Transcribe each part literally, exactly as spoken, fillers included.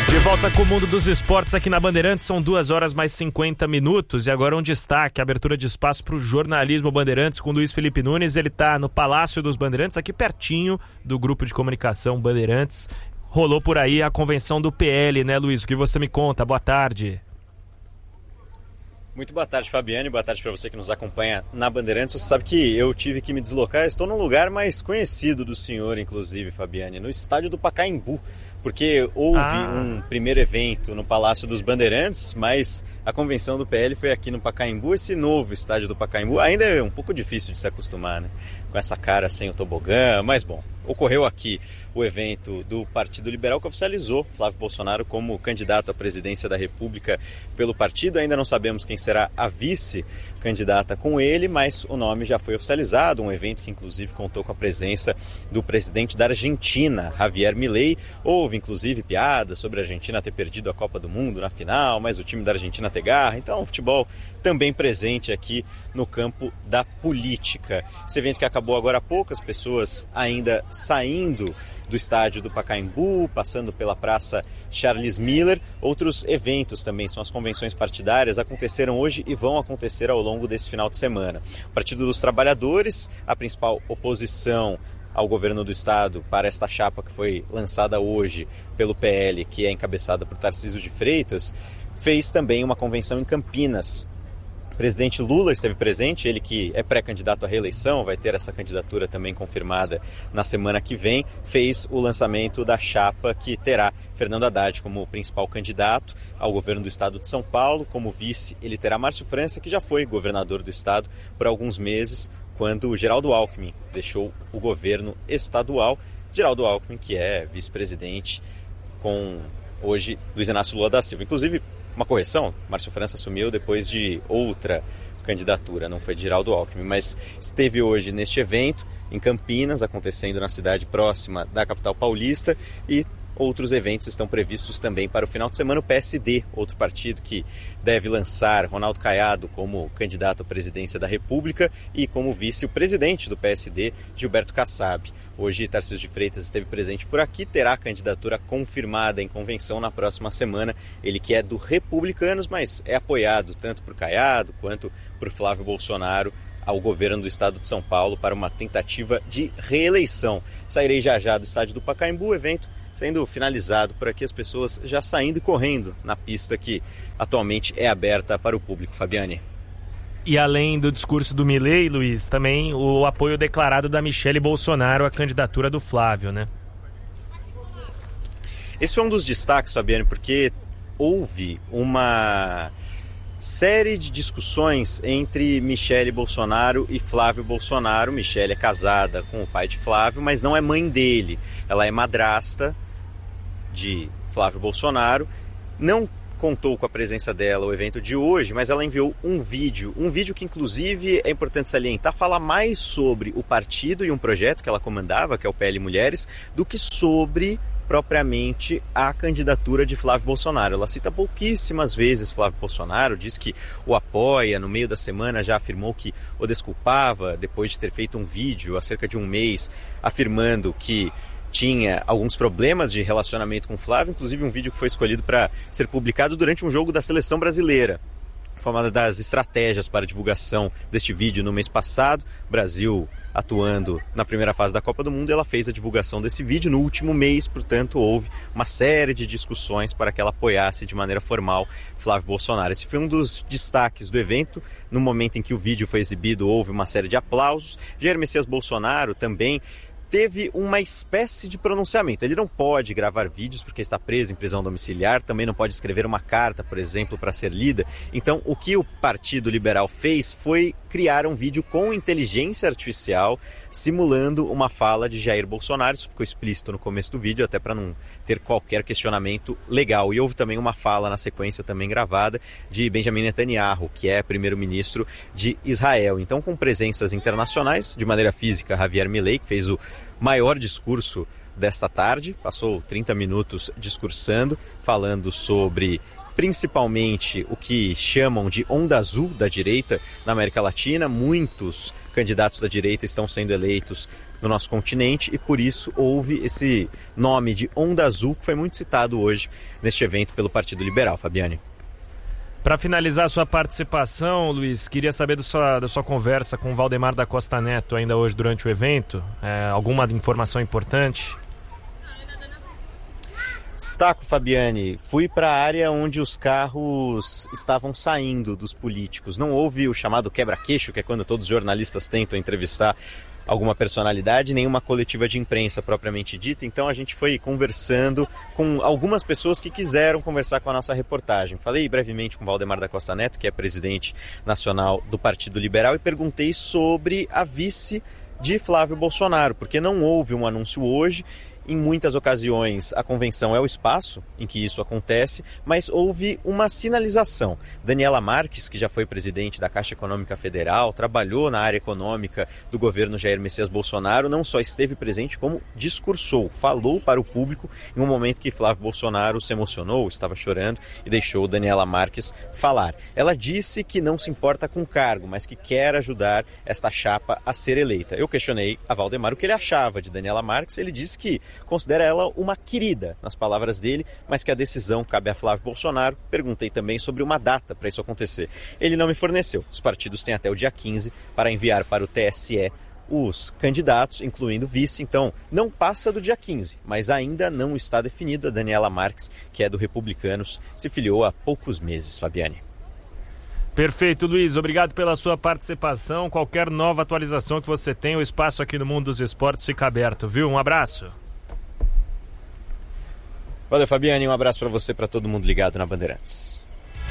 De volta com o mundo dos esportes aqui na Bandeirantes, são duas horas mais cinquenta minutos e agora um destaque, abertura de espaço para o jornalismo Bandeirantes com Luiz Felipe Nunes. Ele está no Palácio dos Bandeirantes, aqui pertinho do grupo de comunicação Bandeirantes. Rolou por aí a convenção do P L, né, Luiz? O que você me conta? Boa tarde. Muito boa tarde, Fabiane. Boa tarde para você que nos acompanha na Bandeirantes. Você sabe que eu tive que me deslocar, estou num lugar mais conhecido do senhor, inclusive, Fabiane, no estádio do Pacaembu, porque houve ah. um primeiro evento no Palácio dos Bandeirantes, mas a convenção do P L foi aqui no Pacaembu, esse novo estádio do Pacaembu. Ainda é um pouco difícil de se acostumar, né? Com essa cara sem o tobogã, mas bom, ocorreu aqui o evento do Partido Liberal que oficializou Flávio Bolsonaro como candidato à presidência da República pelo partido. Ainda não sabemos quem será a vice-candidata com ele, mas o nome já foi oficializado, um evento que inclusive contou com a presença do presidente da Argentina, Javier Milei. Houve inclusive piadas sobre a Argentina ter perdido a Copa do Mundo na final, mas o time da Argentina ter garra. Então o futebol também presente aqui no campo da política. Esse evento que acabou agora há pouco, as pessoas ainda saindo do estádio do Pacaembu, passando pela Praça Charles Miller. Outros eventos também, são as convenções partidárias, aconteceram hoje e vão acontecer ao longo desse final de semana. O Partido dos Trabalhadores, a principal oposição ao governo do estado para esta chapa que foi lançada hoje pelo P L, que é encabeçada por Tarcísio de Freitas, fez também uma convenção em Campinas. O presidente Lula esteve presente, ele que é pré-candidato à reeleição, vai ter essa candidatura também confirmada na semana que vem, fez o lançamento da chapa que terá Fernando Haddad como principal candidato ao governo do estado de São Paulo. Como vice, ele terá Márcio França, que já foi governador do estado por alguns meses, quando Geraldo Alckmin deixou o governo estadual. Geraldo Alckmin, que é vice-presidente com hoje Luiz Inácio Lula da Silva. Inclusive, uma correção, Márcio França assumiu depois de outra candidatura, não foi de Geraldo Alckmin, mas esteve hoje neste evento em Campinas, acontecendo na cidade próxima da capital paulista, e outros eventos estão previstos também para o final de semana. O P S D, outro partido que deve lançar Ronaldo Caiado como candidato à presidência da República e como vice o presidente do P S D, Gilberto Kassab. Hoje, Tarcísio de Freitas esteve presente por aqui, terá a candidatura confirmada em convenção na próxima semana. Ele que é do Republicanos, mas é apoiado tanto por Caiado quanto por Flávio Bolsonaro ao governo do estado de São Paulo para uma tentativa de reeleição. Sairei já já do estádio do Pacaembu, o evento sendo finalizado por aqui, as pessoas já saindo e correndo na pista que atualmente é aberta para o público. Fabiane. E além do discurso do Milei, Luiz, também o apoio declarado da Michele Bolsonaro à candidatura do Flávio, né? Esse foi um dos destaques, Fabiane, porque houve uma série de discussões entre Michele Bolsonaro e Flávio Bolsonaro. Michele é casada com o pai de Flávio, mas não é mãe dele. Ela é madrasta de Flávio Bolsonaro. Não contou com a presença dela o evento de hoje, mas ela enviou um vídeo, um vídeo que inclusive é importante salientar, fala mais sobre o partido e um projeto que ela comandava, que é o P L Mulheres, do que sobre propriamente a candidatura de Flávio Bolsonaro. Ela cita pouquíssimas vezes Flávio Bolsonaro, diz que o apoia, no meio da semana já afirmou que o desculpava depois de ter feito um vídeo há cerca de um mês afirmando que tinha alguns problemas de relacionamento com Flávio, inclusive um vídeo que foi escolhido para ser publicado durante um jogo da seleção brasileira. Foi uma das estratégias para a divulgação deste vídeo no mês passado. Brasil atuando na primeira fase da Copa do Mundo, ela fez a divulgação desse vídeo no último mês, portanto houve uma série de discussões para que ela apoiasse de maneira formal Flávio Bolsonaro. Esse foi um dos destaques do evento. No momento em que o vídeo foi exibido, houve uma série de aplausos. Jair Messias Bolsonaro também teve uma espécie de pronunciamento. Ele não pode gravar vídeos porque está preso em prisão domiciliar, também não pode escrever uma carta, por exemplo, para ser lida. Então, o que o Partido Liberal fez foi criar um vídeo com inteligência artificial simulando uma fala de Jair Bolsonaro. Isso ficou explícito no começo do vídeo, até para não ter qualquer questionamento legal. E houve também uma fala na sequência também gravada de Benjamin Netanyahu, que é primeiro-ministro de Israel. Então, com presenças internacionais, de maneira física, Javier Milei, que fez o maior discurso desta tarde, passou trinta minutos discursando, falando sobre principalmente o que chamam de onda azul da direita na América Latina. Muitos candidatos da direita estão sendo eleitos no nosso continente, e por isso houve esse nome de Onda Azul, que foi muito citado hoje neste evento pelo Partido Liberal. Fabiane. Para finalizar a sua participação, Luiz, queria saber do sua, da sua conversa com o Valdemar da Costa Neto ainda hoje durante o evento. É, alguma informação importante? Destaco, Fabiane, fui para a área onde os carros estavam saindo dos políticos. Não houve o chamado quebra-queixo, que é quando todos os jornalistas tentam entrevistar alguma personalidade, nenhuma coletiva de imprensa propriamente dita. Então a gente foi conversando com algumas pessoas que quiseram conversar com a nossa reportagem. Falei brevemente com o Valdemar da Costa Neto, que é presidente nacional do Partido Liberal, e perguntei sobre a vice de Flávio Bolsonaro, porque não houve um anúncio hoje. Em muitas ocasiões, a convenção é o espaço em que isso acontece, mas houve uma sinalização. Daniela Marques, que já foi presidente da Caixa Econômica Federal, trabalhou na área econômica do governo Jair Messias Bolsonaro, não só esteve presente, como discursou, falou para o público em um momento que Flávio Bolsonaro se emocionou, estava chorando e deixou Daniela Marques falar. Ela disse que não se importa com o cargo, mas que quer ajudar esta chapa a ser eleita. Eu questionei a Valdemar o que ele achava de Daniela Marques. Ele disse que considera ela uma querida, nas palavras dele, mas que a decisão cabe a Flávio Bolsonaro. Perguntei também sobre uma data para isso acontecer. Ele não me forneceu. Os partidos têm até o dia quinze para enviar para o T S E os candidatos, incluindo vice. Então, não passa do dia quinze, mas ainda não está definido. A Daniela Marques, que é do Republicanos, se filiou há poucos meses, Fabiane. Perfeito, Luiz. Obrigado pela sua participação. Qualquer nova atualização que você tenha, o espaço aqui no Mundo dos Esportes fica aberto, viu? Um abraço. Valeu, Fabiane. Um abraço para você e para todo mundo ligado na Bandeirantes.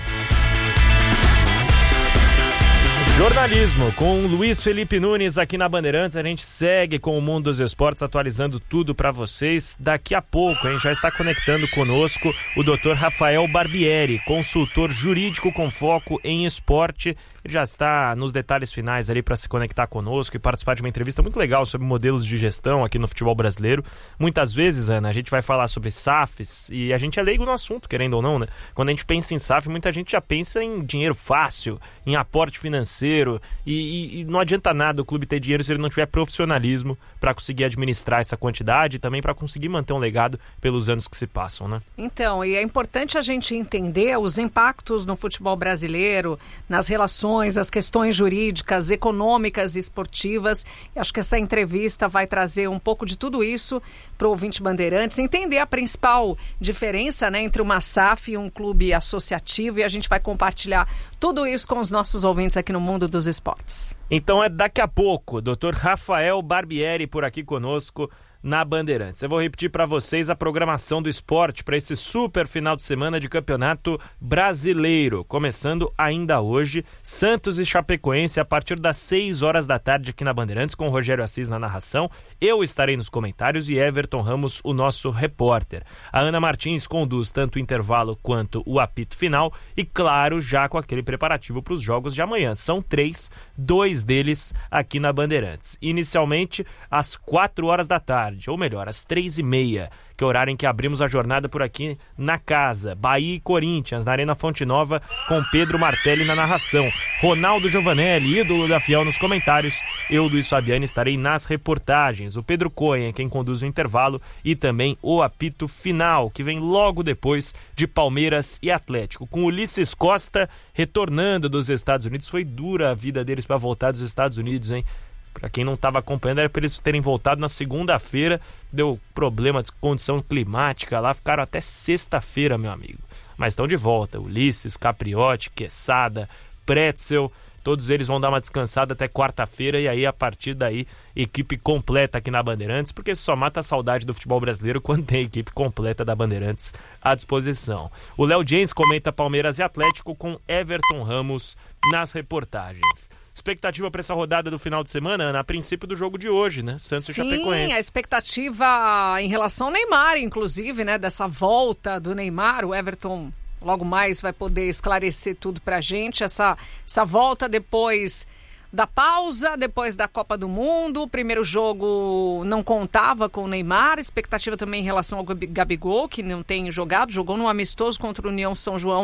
Jornalismo com Luiz Felipe Nunes aqui na Bandeirantes. A gente segue com o Mundo dos Esportes, atualizando tudo para vocês. Daqui a pouco, hein, já está conectando conosco o doutor Rafael Barbieri, consultor jurídico com foco em esporte. Ele já está nos detalhes finais ali para se conectar conosco e participar de uma entrevista muito legal sobre modelos de gestão aqui no futebol brasileiro. Muitas vezes, Ana, a gente vai falar sobre S A Fs e a gente é leigo no assunto, querendo ou não, né? Quando a gente pensa em S A F, muita gente já pensa em dinheiro fácil, em aporte financeiro e, e, e não adianta nada o clube ter dinheiro se ele não tiver profissionalismo para conseguir administrar essa quantidade e também para conseguir manter um legado pelos anos que se passam, né? Então, e é importante a gente entender os impactos no futebol brasileiro, nas relações, as questões jurídicas, econômicas e esportivas. Eu acho que essa entrevista vai trazer um pouco de tudo isso para o ouvinte Bandeirantes, entender a principal diferença, né, entre uma S A F e um clube associativo, e a gente vai compartilhar tudo isso com os nossos ouvintes aqui no Mundo dos Esportes. Então é daqui a pouco, doutor Rafael Barbieri por aqui conosco na Bandeirantes. Eu vou repetir para vocês a programação do esporte para esse super final de semana de campeonato brasileiro. Começando ainda hoje, Santos e Chapecoense a partir das seis horas da tarde aqui na Bandeirantes, com o Rogério Assis na narração. Eu estarei nos comentários e Everton Ramos, o nosso repórter. A Ana Martins conduz tanto o intervalo quanto o apito final e, claro, já com aquele preparativo para os jogos de amanhã. São três, dois deles aqui na Bandeirantes. Inicialmente, às quatro horas da tarde. Ou melhor, às três e meia, que é o horário em que abrimos a jornada por aqui na casa. Bahia e Corinthians, na Arena Fonte Nova, com Pedro Martelli na narração. Ronaldo Giovanelli, ídolo da Fiel, nos comentários. Eu, Luiz Fabiani, estarei nas reportagens. O Pedro Cohen é quem conduz o intervalo e também o apito final, que vem logo depois de Palmeiras e Atlético. Com Ulisses Costa retornando dos Estados Unidos. Foi dura a vida deles para voltar dos Estados Unidos, hein? Para quem não estava acompanhando, era para eles terem voltado na segunda-feira. Deu problema de condição climática lá, ficaram até sexta-feira, meu amigo. Mas estão de volta. Ulisses, Capriotti, Quesada, Pretzel, todos eles vão dar uma descansada até quarta-feira. E aí, a partir daí, equipe completa aqui na Bandeirantes, porque só mata a saudade do futebol brasileiro quando tem equipe completa da Bandeirantes à disposição. O Léo James comenta Palmeiras e Atlético com Everton Ramos nas reportagens. Expectativa para essa rodada do final de semana, Ana, a princípio do jogo de hoje, né? Santos e Chapecoense. Sim, a expectativa em relação ao Neymar, inclusive, né? Dessa volta do Neymar. O Everton logo mais vai poder esclarecer tudo pra gente. Essa, essa volta depois da pausa, depois da Copa do Mundo. O primeiro jogo não contava com o Neymar. Expectativa também em relação ao Gabigol, que não tem jogado. Jogou no amistoso contra o União São João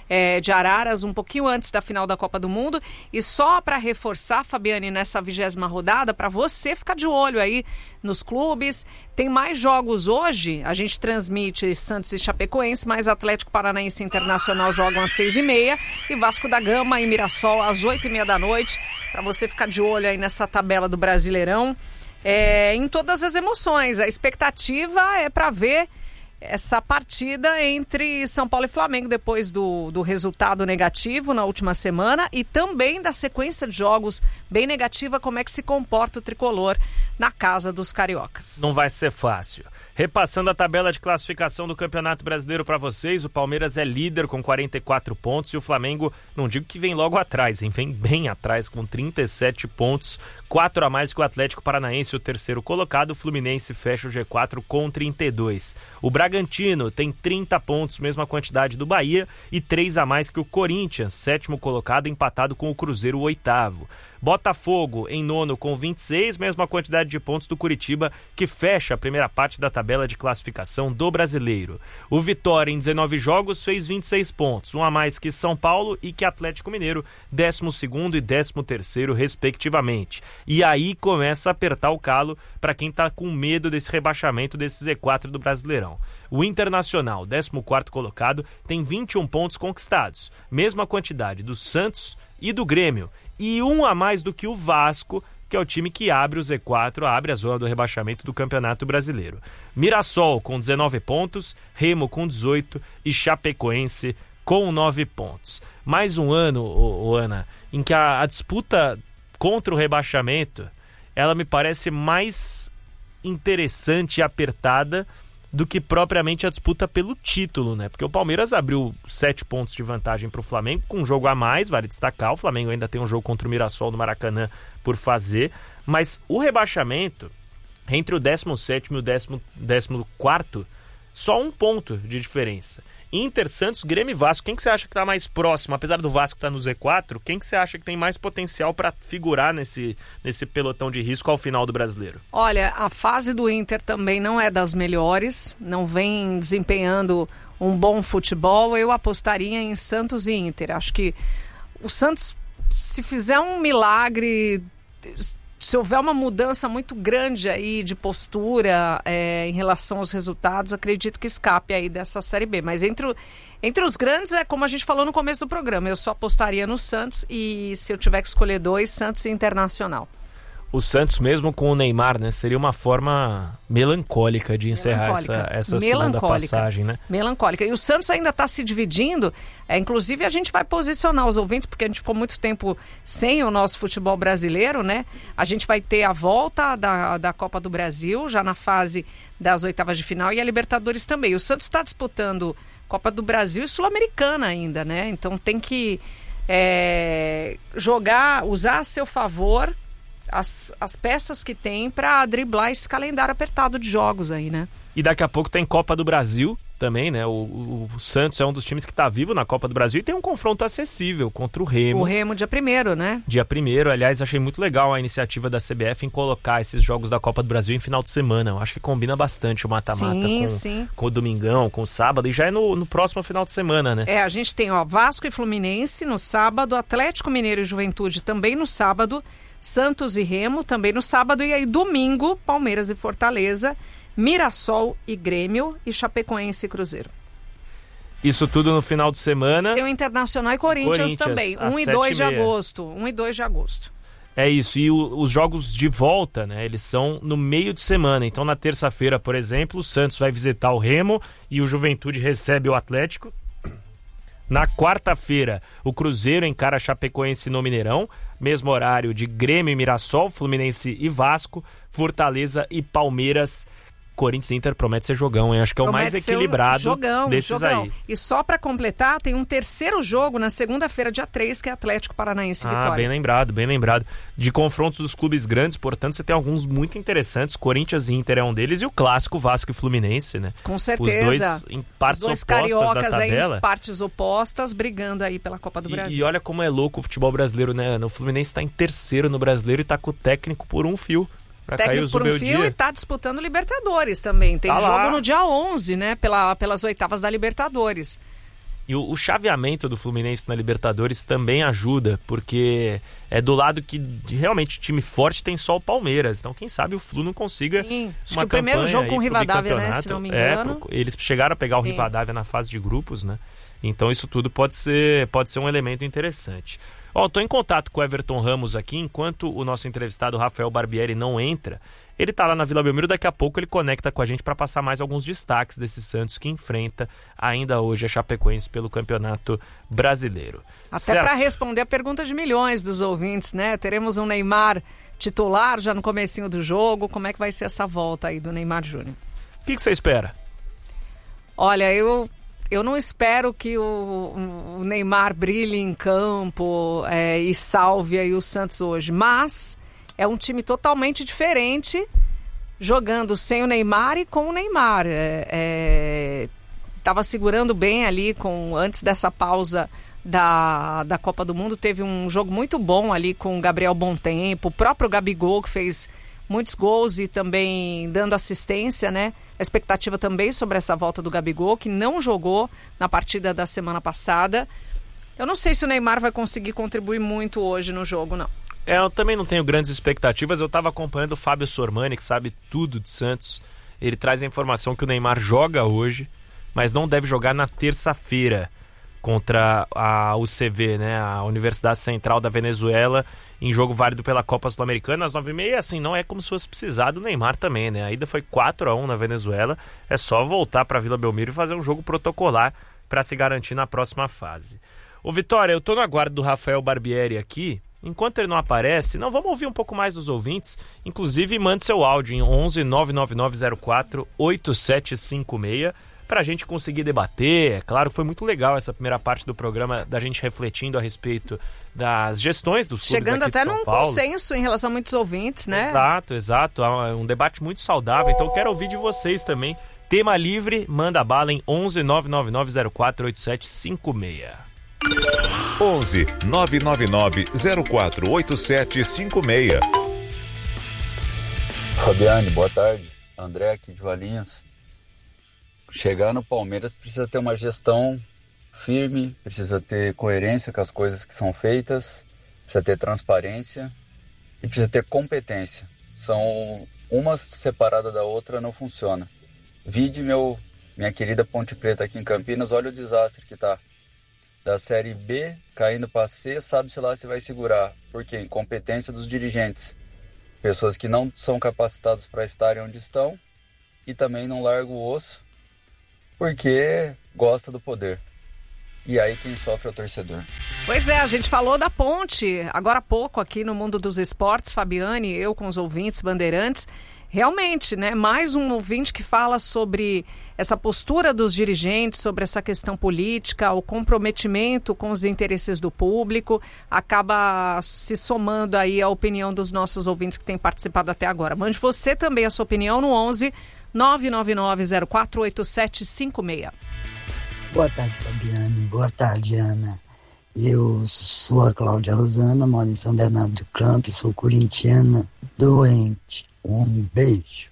é, de Araras, um pouquinho antes da final da Copa do Mundo. E só para reforçar, Fabiane, nessa vigésima rodada, para você ficar de olho aí nos clubes. Tem mais jogos hoje, a gente transmite Santos e Chapecoense, mas Atlético Paranaense Internacional jogam às seis e meia e Vasco da Gama e Mirassol às oito e meia da noite, para você ficar de olho aí nessa tabela do Brasileirão, é, em todas as emoções. A expectativa é para ver essa partida entre São Paulo e Flamengo depois do, do resultado negativo na última semana e também da sequência de jogos bem negativa, como é que se comporta o tricolor na casa dos cariocas. Não vai ser fácil. Repassando a tabela de classificação do Campeonato Brasileiro para vocês, o Palmeiras é líder com quarenta e quatro pontos e o Flamengo, não digo que vem logo atrás, hein? Vem bem atrás com trinta e sete pontos, quatro a mais que o Atlético Paranaense, o terceiro colocado. O Fluminense fecha o G quatro com trinta e dois. O Bragantino tem trinta pontos, mesma quantidade do Bahia, e três a mais que o Corinthians, sétimo colocado, empatado com o Cruzeiro, o oitavo. Botafogo em nono com vinte e seis, mesma quantidade de pontos do Curitiba, que fecha a primeira parte da tabela de classificação do Brasileiro. O Vitória, em dezenove jogos, fez vinte e seis pontos, um a mais que São Paulo e que Atlético Mineiro, décimo segundo e décimo terceiro, respectivamente. E aí começa a apertar o calo para quem está com medo desse rebaixamento desse Z quatro do Brasileirão. O Internacional, décimo quarto colocado, tem vinte e um pontos conquistados, mesma quantidade do Santos e do Grêmio, e um a mais do que o Vasco, que é o time que abre o Z quatro, abre a zona do rebaixamento do Campeonato Brasileiro. Mirassol com dezenove pontos, Remo com dezoito e Chapecoense com nove pontos. Mais um ano, ô, ô, Ana, em que a, a disputa contra o rebaixamento, ela me parece mais interessante e apertada do que propriamente a disputa pelo título, né? Porque o Palmeiras abriu sete pontos de vantagem para o Flamengo, com um jogo a mais, vale destacar. O Flamengo ainda tem um jogo contra o Mirassol no Maracanã por fazer, mas o rebaixamento, entre o décimo sétimo e o décimo quarto, só um ponto de diferença. Inter, Santos, Grêmio e Vasco, quem que você acha que está mais próximo? Apesar do Vasco estar tá no Z quatro, quem que você acha que tem mais potencial para figurar nesse, nesse pelotão de risco ao final do Brasileiro? Olha, a fase do Inter também não é das melhores, não vem desempenhando um bom futebol. Eu apostaria em Santos e Inter. Acho que o Santos, se fizer um milagre, se houver uma mudança muito grande aí de postura é, em relação aos resultados, acredito que escape aí dessa Série B. Mas entre, o, entre os grandes, é como a gente falou no começo do programa, eu só apostaria no Santos e, se eu tiver que escolher dois, Santos e Internacional. O Santos, mesmo com o Neymar, né, seria uma forma melancólica de encerrar melancólica. essa, essa segunda passagem, né? Melancólica. E o Santos ainda está se dividindo. É, inclusive, a gente vai posicionar os ouvintes, porque a gente ficou muito tempo sem o nosso futebol brasileiro, né? A gente vai ter a volta da, da Copa do Brasil, já na fase das oitavas de final, e a Libertadores também. O Santos está disputando Copa do Brasil e Sul-Americana ainda, né? Então tem que é, jogar, usar a seu favor As, as peças que tem para driblar esse calendário apertado de jogos aí, né? E daqui a pouco tem Copa do Brasil também, né? O, o, o Santos é um dos times que está vivo na Copa do Brasil e tem um confronto acessível contra o Remo. O Remo dia primeiro, né? Dia primeiro, aliás, achei muito legal a iniciativa da C B F em colocar esses jogos da Copa do Brasil em final de semana. Eu acho que combina bastante o mata-mata com, com o domingão, com o sábado, e já é no, no próximo final de semana, né? É, a gente tem ó, Vasco e Fluminense no sábado, Atlético Mineiro e Juventude também no sábado, Santos e Remo também no sábado, e aí domingo, Palmeiras e Fortaleza, Mirassol e Grêmio e Chapecoense e Cruzeiro. Isso tudo no final de semana. Tem o Internacional e Corinthians, Corinthians também, um e dois de agosto. um e dois de agosto. É isso, e o, os jogos de volta, né, eles são no meio de semana. Então na terça-feira, por exemplo, o Santos vai visitar o Remo e o Juventude recebe o Atlético. Na quarta-feira, o Cruzeiro encara a Chapecoense no Mineirão, mesmo horário de Grêmio e Mirassol, Fluminense e Vasco, Fortaleza e Palmeiras. Corinthians e Inter promete ser jogão, hein? Acho que é o promete mais equilibrado jogão, desses jogão. aí. E só para completar, tem um terceiro jogo na segunda-feira, dia três, que é Atlético Paranaense e ah, Vitória. Ah, bem lembrado, bem lembrado. De confrontos dos clubes grandes, portanto, você tem alguns muito interessantes. Corinthians e Inter é um deles, e o clássico Vasco e Fluminense, né? Com certeza. Os dois em partes Os dois opostas cariocas da tabela. Aí, em partes opostas, brigando aí pela Copa do e, Brasil. E olha como é louco o futebol brasileiro, né? O Fluminense está em terceiro no Brasileiro e está com o técnico por um fio. Pra técnico por um fio e tá disputando Libertadores também. Tem tá jogo lá no dia onze, né? Pela, pelas oitavas da Libertadores. E o, o chaveamento do Fluminense na Libertadores também ajuda, porque é do lado que realmente time forte tem só o Palmeiras. Então, quem sabe o Flu não consiga Sim, acho uma que o primeiro jogo com o Rivadavia, né, se bicampeonato. não me engano. É, pro- eles chegaram a pegar o Sim. Rivadavia na fase de grupos, né? Então isso tudo pode ser, pode ser um elemento interessante. Ó, tô em contato com o Everton Ramos aqui, enquanto o nosso entrevistado Rafael Barbieri não entra. Ele tá lá na Vila Belmiro, daqui a pouco ele conecta com a gente para passar mais alguns destaques desse Santos que enfrenta ainda hoje a Chapecoense pelo Campeonato Brasileiro. Até para responder a pergunta de milhões dos ouvintes, né? Teremos um Neymar titular já no comecinho do jogo. Como é que vai ser essa volta aí do Neymar Júnior? O que que você espera? Olha, eu, eu não espero que o, o Neymar brilhe em campo é, e salve aí o Santos hoje, mas é um time totalmente diferente jogando sem o Neymar e com o Neymar. Estava é, é, segurando bem ali com, antes dessa pausa da, da Copa do Mundo, teve um jogo muito bom ali com o Gabriel Bontempo, o próprio Gabigol que fez muitos gols e também dando assistência, né? A expectativa também sobre essa volta do Gabigol, que não jogou na partida da semana passada. Eu não sei se o Neymar vai conseguir contribuir muito hoje no jogo, não. É, eu também não tenho grandes expectativas. Eu estava acompanhando o Fábio Sormani, que sabe tudo de Santos. Ele traz a informação que o Neymar joga hoje, mas não deve jogar na terça-feira contra a U C V, né, a Universidade Central da Venezuela, em jogo válido pela Copa Sul-Americana às nove e meia. Assim, não é como se fosse precisar do Neymar também, né? A ida foi quatro a um na Venezuela. É só voltar para Vila Belmiro e fazer um jogo protocolar para se garantir na próxima fase. Ô Vitória, eu tô no aguardo do Rafael Barbieri aqui. Enquanto ele não aparece, não, vamos ouvir um pouco mais dos ouvintes. Inclusive, mande seu áudio em onze nove nove nove zero quatro oito sete cinco seis para a gente conseguir debater. É claro, foi muito legal essa primeira parte do programa, da gente refletindo a respeito das gestões dos clubes Chegando aqui de até São num Paulo. consenso em relação a muitos ouvintes, né? Exato, exato. É um debate muito saudável, então eu quero ouvir de vocês também. Tema livre, manda bala em onze nove nove nove zero quatro oito sete cinco seis. onze nove nove nove zero quatro oito sete cinco seis. Fabiane, boa tarde. André aqui de Valinhos. Chegar no Palmeiras precisa ter uma gestão firme, precisa ter coerência com as coisas que são feitas, precisa ter transparência e precisa ter competência. São uma separada da outra, não funciona. Vide meu, minha querida Ponte Preta aqui em Campinas, olha o desastre que tá. Da Série B, caindo para C, sabe-se lá se vai segurar. Por quê? Incompetência dos dirigentes. Pessoas que não são capacitadas para estarem onde estão e também não largam o osso porque gosta do poder. E aí quem sofre é o torcedor. Pois é, a gente falou da Ponte agora há pouco aqui no Mundo dos Esportes, Fabiane, eu com os ouvintes bandeirantes. Realmente, né? Mais um ouvinte que fala sobre essa postura dos dirigentes, sobre essa questão política, o comprometimento com os interesses do público, acaba se somando aí à opinião dos nossos ouvintes que têm participado até agora. Mande você também a sua opinião no onze nove nove nove zero quatro oito sete cinco seis. Boa tarde, Fabiane. Boa tarde, Ana. Eu sou a Cláudia Rosana, moro em São Bernardo do Campo, sou corintiana doente. Um beijo.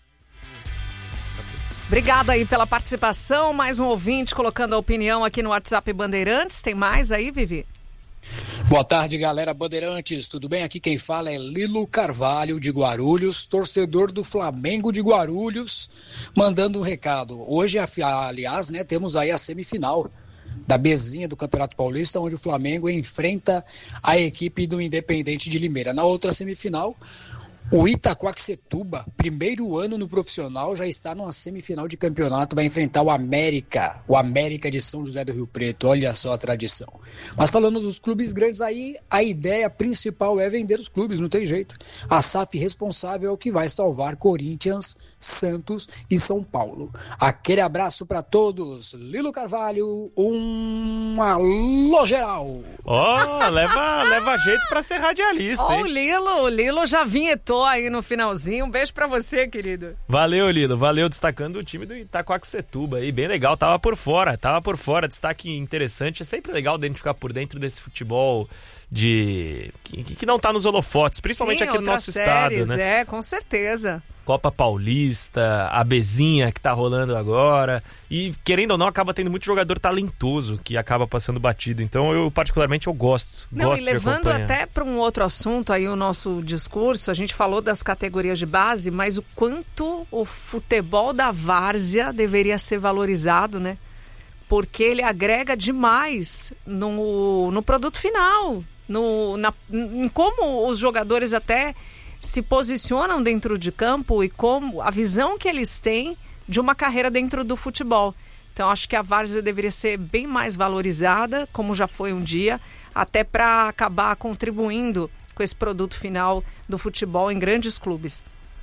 Obrigada aí pela participação. Mais um ouvinte colocando a opinião aqui no WhatsApp Bandeirantes. Tem mais aí, Vivi? Boa tarde, galera Bandeirantes. Tudo bem? Aqui quem fala é Lilo Carvalho, de Guarulhos, torcedor do Flamengo de Guarulhos, mandando um recado. Hoje, aliás, né, temos aí a semifinal da Bezinha do Campeonato Paulista, onde o Flamengo enfrenta a equipe do Independente de Limeira. Na outra semifinal, o Itaquaquecetuba, primeiro ano no profissional, já está numa semifinal de campeonato, vai enfrentar o América, o América de São José do Rio Preto, olha só a tradição. Mas falando dos clubes grandes aí, a ideia principal é vender os clubes, não tem jeito. A S A F responsável é o que vai salvar Corinthians, Santos e São Paulo. Aquele abraço para todos. Lilo Carvalho, um alô geral. Ó, oh, leva, leva jeito pra ser radialista, Ó, hein? oh, o Lilo, o Lilo já vinhetou aí no finalzinho. Um beijo pra você, querido. Valeu, Lilo. Valeu, destacando o time do Itaquaquecetuba aí. Bem legal, tava por fora, tava por fora. Destaque interessante. É sempre legal a gente ficar por dentro desse futebol de que, que não tá nos holofotes, principalmente Sim, aqui no nosso séries, estado, né? É, com certeza. Copa Paulista, a Bezinha que tá rolando agora, e querendo ou não acaba tendo muito jogador talentoso que acaba passando batido, então eu particularmente eu gosto, não, gosto e levando de acompanhar. até para um outro assunto aí o nosso discurso, a gente falou das categorias de base, mas o quanto o futebol da várzea deveria ser valorizado, né? Porque ele agrega demais no, no produto final, no, na, em como os jogadores até se posicionam dentro de campo e como a visão que eles têm de uma carreira dentro do futebol. Então acho que a várzea deveria ser bem mais valorizada, como já foi um dia, até para acabar contribuindo com esse produto final do futebol em grandes clubes.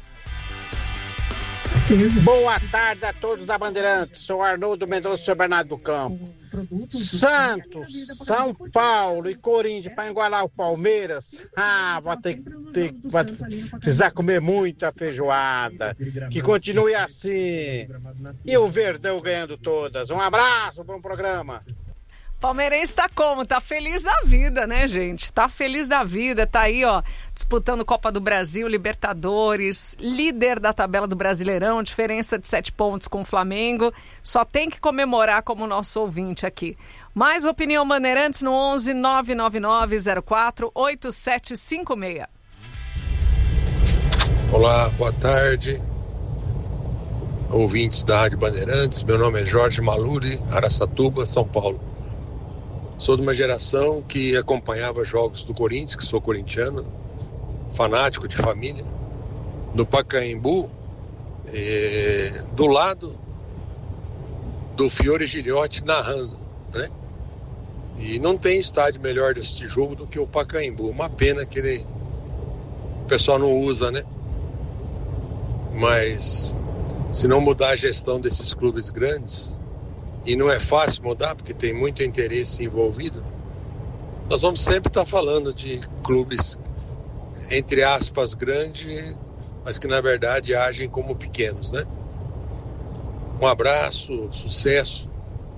Boa tarde a todos da Bandeirantes, sou Arnoldo Mendonça, São Bernardo do Campo. Santos, São Paulo e Corinthians para igualar o Palmeiras, ah, vai ter, ter, vai precisar comer muita feijoada, que continue assim, e o Verdão ganhando todas. Um abraço, bom programa. Palmeirense tá como? Tá feliz da vida, né, gente? Tá feliz da vida, tá aí, ó, disputando Copa do Brasil, Libertadores, líder da tabela do Brasileirão, diferença de sete pontos com o Flamengo. Só tem que comemorar como nosso ouvinte aqui. Mais opinião Bandeirantes no onze nove nove nove zero quatro oito sete cinco seis. Olá, boa tarde. Ouvintes da Rádio Bandeirantes, meu nome é Jorge Maluri, Araçatuba, São Paulo. Sou de uma geração que acompanhava jogos do Corinthians, que sou corintiano, fanático de família, do Pacaembu, eh, do lado do Fiore Giliotti narrando, né? E não tem estádio melhor desse jogo do que o Pacaembu. Uma pena que ele, o pessoal não usa, né? Mas se não mudar a gestão desses clubes grandes, e não é fácil mudar porque tem muito interesse envolvido, nós vamos sempre estar falando de clubes, entre aspas, grandes, mas que na verdade agem como pequenos, né? Um abraço, sucesso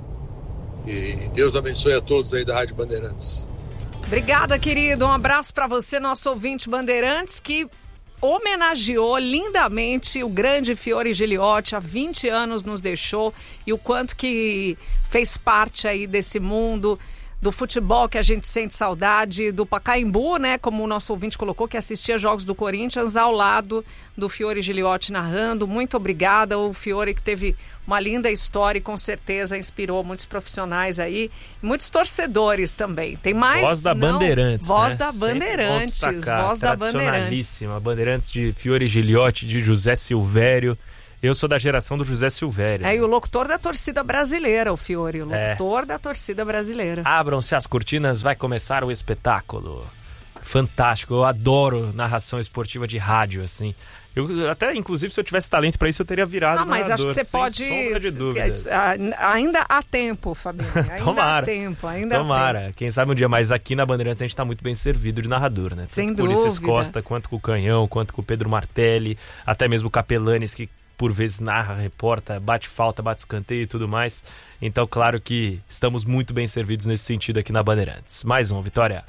e Deus abençoe a todos aí da Rádio Bandeirantes. Obrigada, querido. Um abraço para você, nosso ouvinte Bandeirantes, que homenageou lindamente o grande Fiore Giliotti, há vinte anos nos deixou, e o quanto que fez parte aí desse mundo do futebol que a gente sente saudade, do Pacaembu, né, como o nosso ouvinte colocou, que assistia jogos do Corinthians ao lado do Fiore Giliotti narrando. Muito obrigada, o Fiore que teve uma linda história e com certeza inspirou muitos profissionais aí, muitos torcedores também. Tem mais? Voz da Não, Bandeirantes, Voz né? da Bandeirantes, destacar, Voz da Bandeirantes. Tradicionalíssima, Bandeirantes de Fiore Giliotti, de José Silvério. Eu sou da geração do José Silvério. É, e o locutor da torcida brasileira, o Fiore, o locutor é. da torcida brasileira. Abram-se as cortinas, vai começar o espetáculo. Fantástico, eu adoro narração esportiva de rádio, assim. Eu, até, inclusive, se eu tivesse talento para isso, eu teria virado Ah, mas narrador, acho que você pode... sombra de dúvidas. Ainda há tempo, Fabiano. Ainda Tomara. há tempo, ainda Tomara. há tempo. Quem sabe um dia, mas aqui na Bandeirantes a gente está muito bem servido de narrador, né? Tanto Sem com o Ulisses dúvida. Costa, quanto com o Canhão, quanto com o Pedro Martelli, até mesmo o Capelanes, que por vezes narra, reporta, bate falta, bate escanteio e tudo mais. Então, claro que estamos muito bem servidos nesse sentido aqui na Bandeirantes. Mais um, Vitória.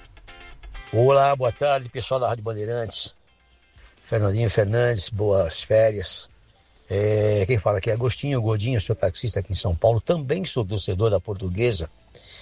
Olá, boa tarde, pessoal da Rádio Bandeirantes. Fernandinho Fernandes, boas férias. É, quem fala aqui é Agostinho Godinho, sou taxista aqui em São Paulo. Também sou torcedor da Portuguesa.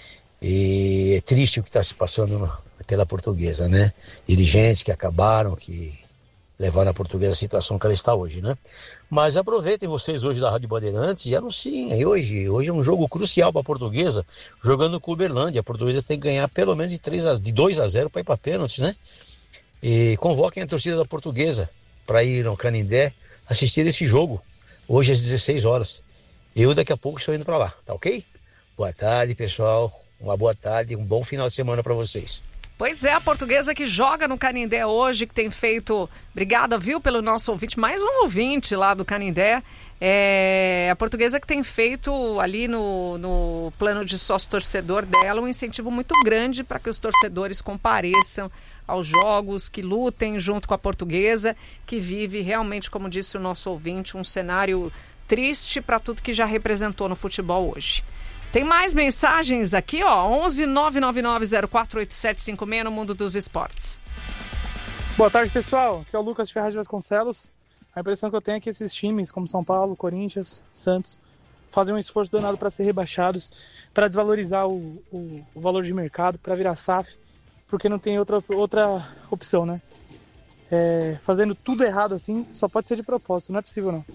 E é triste o que está se passando pela Portuguesa, né? Dirigentes que acabaram, que levaram a Portuguesa à situação que ela está hoje, né? Mas aproveitem vocês hoje da Rádio Bandeirantes e anunciem aí hoje. Hoje é um jogo crucial para a Portuguesa, jogando com o Uberlândia. A Portuguesa tem que ganhar pelo menos de, três a, de dois a zero para ir para pênaltis, né? E convoquem a torcida da Portuguesa para ir no Canindé assistir esse jogo, hoje às dezesseis horas. Eu daqui a pouco estou indo para lá, tá ok? Boa tarde, pessoal. Uma boa tarde, um bom final de semana para vocês. Pois é, a Portuguesa que joga no Canindé hoje, que tem feito... Obrigada, viu, pelo nosso ouvinte. Mais um ouvinte lá do Canindé. É a Portuguesa que tem feito ali no, no plano de sócio-torcedor dela um incentivo muito grande para que os torcedores compareçam aos jogos, que lutem junto com a Portuguesa, que vive realmente, como disse o nosso ouvinte, um cenário triste para tudo que já representou no futebol hoje. Tem mais mensagens aqui, ó, onze nove nove nove zero quatro oito sete cinco seis no Mundo dos Esportes. Boa tarde, pessoal. Aqui é o Lucas Ferraz de Vasconcelos. A impressão que eu tenho é que esses times, como São Paulo, Corinthians, Santos, fazem um esforço danado para ser rebaixados, para desvalorizar o, o, o valor de mercado, para virar S A F, porque não tem outra, outra opção, né? É, fazendo tudo errado assim, só pode ser de propósito, não é possível não.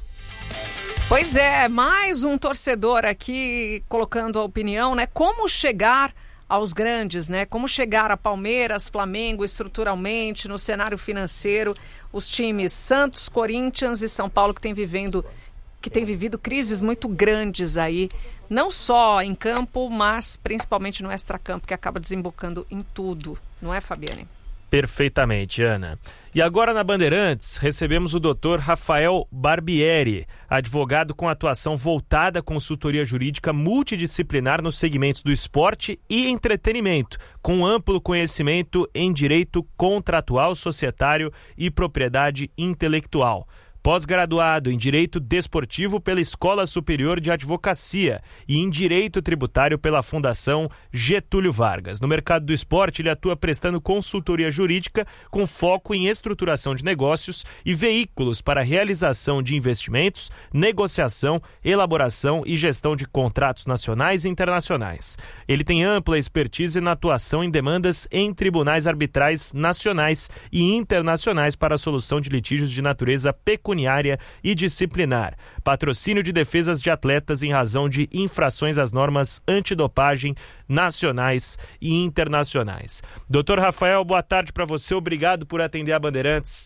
Pois é, mais um torcedor aqui colocando a opinião, né? Como chegar aos grandes, né? Como chegar a Palmeiras, Flamengo estruturalmente, no cenário financeiro, os times Santos, Corinthians e São Paulo que têm vivendo, que têm vivido crises muito grandes aí, não só em campo, mas principalmente no extracampo, que acaba desembocando em tudo, não é, Fabiane? Perfeitamente, Ana. E agora na Bandeirantes, recebemos o doutor Rafael Barbieri, advogado com atuação voltada à consultoria jurídica multidisciplinar nos segmentos do esporte e entretenimento, com amplo conhecimento em direito contratual, societário e propriedade intelectual. Pós-graduado em Direito Desportivo pela Escola Superior de Advocacia e em Direito Tributário pela Fundação Getúlio Vargas. No mercado do esporte, ele atua prestando consultoria jurídica com foco em estruturação de negócios e veículos para realização de investimentos, negociação, elaboração e gestão de contratos nacionais e internacionais. Ele tem ampla expertise na atuação em demandas em tribunais arbitrais nacionais e internacionais para a solução de litígios de natureza pecuniária e disciplinar, patrocínio de defesas de atletas em razão de infrações às normas antidopagem nacionais e internacionais. doutor Rafael, boa tarde para você, obrigado por atender a Bandeirantes.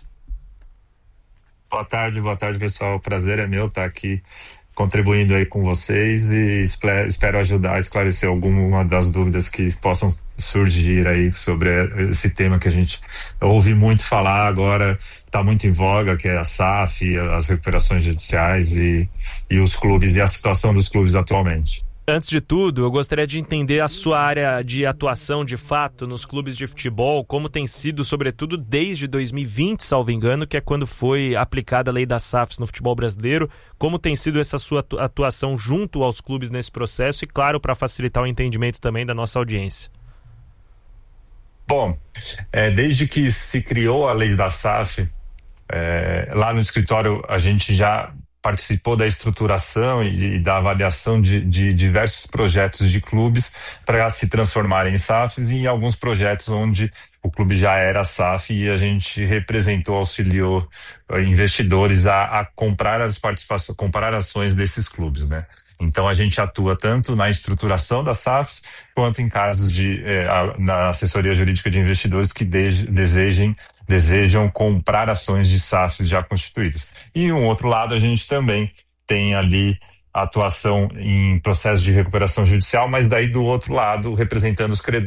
Boa tarde, boa tarde pessoal, o prazer é meu estar aqui contribuindo aí com vocês e espero ajudar a esclarecer alguma das dúvidas que possam surgir aí sobre esse tema que a gente ouve muito falar agora, está muito em voga, que é a S A F, as recuperações judiciais e, e os clubes e a situação dos clubes atualmente. Antes de tudo, eu gostaria de entender a sua área de atuação de fato nos clubes de futebol, como tem sido, sobretudo desde dois mil e vinte, salvo engano, que é quando foi aplicada a lei das S A Fs no futebol brasileiro, como tem sido essa sua atuação junto aos clubes nesse processo e, claro, para facilitar o entendimento também da nossa audiência. Bom, é, desde que se criou a lei da S A F, é, lá no escritório a gente já participou da estruturação e, e da avaliação de, de diversos projetos de clubes para se transformarem em S A Fs e em alguns projetos onde o clube já era S A F e a gente representou, auxiliou investidores a, a comprar as participações, comprar ações desses clubes, né? Então a gente atua tanto na estruturação das S A Fs quanto em casos de eh, a, na assessoria jurídica de investidores que de, desejem desejam comprar ações de S A Fs já constituídas. E um outro lado, a gente também tem ali a atuação em processo de recuperação judicial, mas daí do outro lado, representando os credores